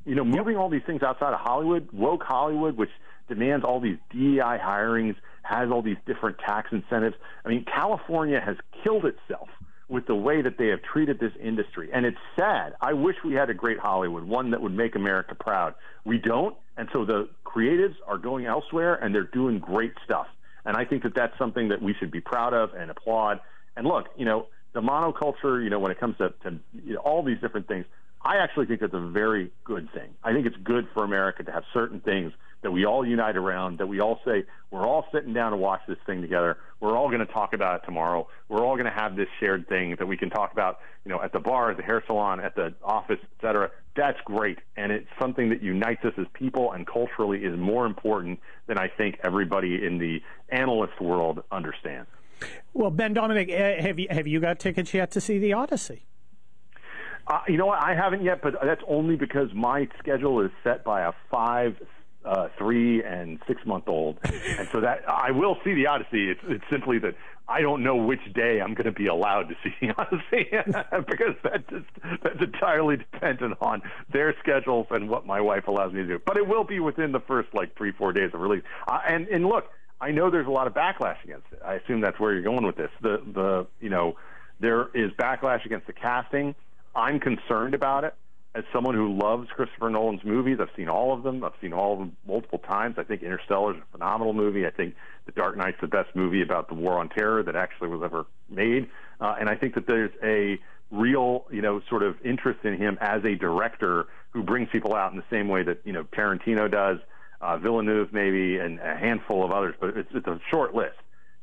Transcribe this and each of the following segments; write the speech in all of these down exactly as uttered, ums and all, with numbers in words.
You know, moving all these things outside of Hollywood, woke Hollywood, which demands all these D E I hirings, has all these different tax incentives. I mean, California has killed itself with the way that they have treated this industry. And it's sad. I wish we had a great Hollywood, one that would make America proud. We don't. And so the creatives are going elsewhere, and they're doing great stuff. And I think that that's something that we should be proud of and applaud. And look, you know, the monoculture, you know, when it comes to, to you know, all these different things, I actually think that's a very good thing. I think it's good for America to have certain things that we all unite around, that we all say, we're all sitting down to watch this thing together. We're all going to talk about it tomorrow. We're all going to have this shared thing that we can talk about, you know, at the bar, at the hair salon, at the office, et cetera. That's great. And it's something that unites us as people and culturally is more important than I think everybody in the analyst world understands. Well, Ben Dominic, have you, have you got tickets yet to see The Odyssey? Uh, you know what? I haven't yet, but that's only because my schedule is set by a five, uh, three, and six-month-old. And so that I will see The Odyssey. It's, it's simply that I don't know which day I'm going to be allowed to see The Odyssey because that just, that's entirely dependent on their schedules and what my wife allows me to do. But it will be within the first, like, three, four days of release. Uh, and, and look, I know there's a lot of backlash against it. I assume that's where you're going with this. The, the, you know, there is backlash against the casting. I'm concerned about it. As someone who loves Christopher Nolan's movies, I've seen all of them. I've seen all of them multiple times. I think Interstellar is a phenomenal movie. I think The Dark Knight's the best movie about the war on terror that actually was ever made. Uh, and I think that there's a real, you know, sort of interest in him as a director who brings people out in the same way that, you know, Tarantino does, uh, Villeneuve maybe, and a handful of others. But it's, it's a short list.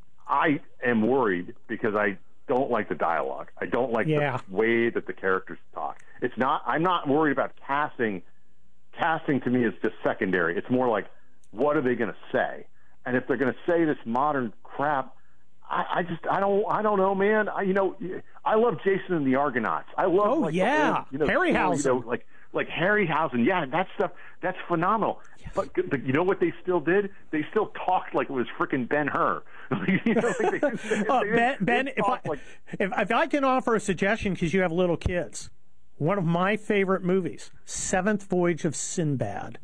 I am worried because I don't like the dialogue. I don't like yeah. the way that the characters talk. It's not, I'm not worried about casting. Casting to me is just secondary. It's more like, what are they going to say? And if they're going to say this modern crap, I, I just, I don't, I don't know, man. I, you know, I love Jason and the Argonauts. I love, oh like, yeah, you know, Harryhausen. You know, like, like Harryhausen. Yeah, that stuff, that's phenomenal. Yes. But, but you know what they still did? They still talked like it was frickin' Ben-Hur. you know, like they, they, uh, they, Ben, they Ben if, I, like, if, if I can offer a suggestion, because you have little kids, one of my favorite movies, Seventh Voyage of Sinbad.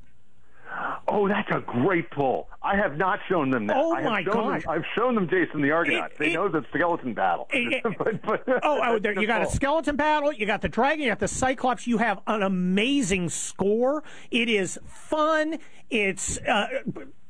Oh, that's a great pull. I have not shown them that. Oh, I have my shown gosh. Them, I've shown them Jason the Argonauts. It, they it, know the skeleton battle. It, but, but, oh, oh there, you got a skeleton battle, you got the dragon, you got the Cyclops, you have an amazing score. It is fun. It's... Uh,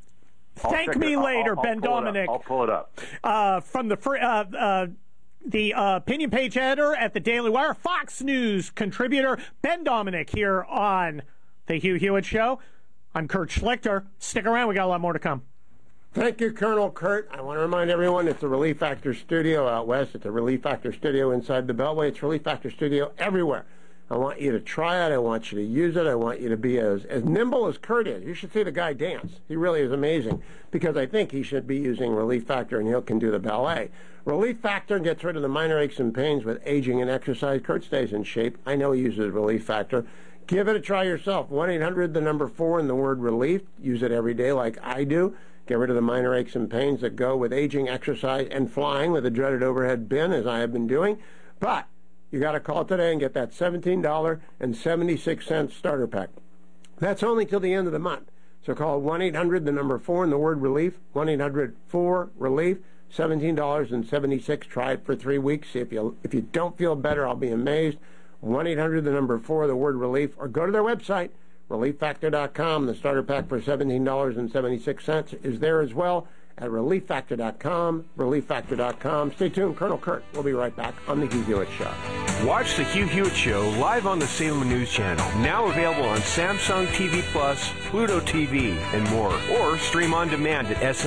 thank me it. later, I'll, I'll Ben Dominic. I'll pull it up. Uh, from the... Free, uh, uh, The uh, opinion page editor at the Daily Wire, Fox News contributor, Ben Dominic here on The Hugh Hewitt Show. I'm Kurt Schlichter. Stick around. We got a lot more to come. Thank you, Colonel Kurt. I want to remind everyone it's the Relief Factor Studio out west. It's a Relief Factor Studio inside the Beltway. It's Relief Factor Studio everywhere. I want you to try it. I want you to use it. I want you to be as, as nimble as Kurt is. You should see the guy dance. He really is amazing because I think he should be using Relief Factor and he can do the ballet. Relief Factor gets rid of the minor aches and pains with aging and exercise. Kurt stays in shape. I know he uses Relief Factor. Give it a try yourself. one eight hundred, the number four, and the word relief. Use it every day like I do. Get rid of the minor aches and pains that go with aging, exercise, and flying with a dreaded overhead bin, as I have been doing. But you got to call today and get that seventeen dollars and seventy-six cents starter pack. That's only till the end of the month. So call one eight hundred, the number four, and the word relief. one eight hundred four relief. seventeen dollars and seventy-six cents. Try it for three weeks. See if you, if you don't feel better, I'll be amazed. one eight hundred, the number four, the word relief, or go to their website, relief factor dot com. The starter pack for seventeen dollars and seventy-six cents is there as well at relief factor dot com, relief factor dot com. Stay tuned. Colonel Kurt will be right back on The Hugh Hewitt Show. Watch The Hugh Hewitt Show live on the Salem News Channel, now available on Samsung T V Plus, Pluto T V, and more, or stream on demand at S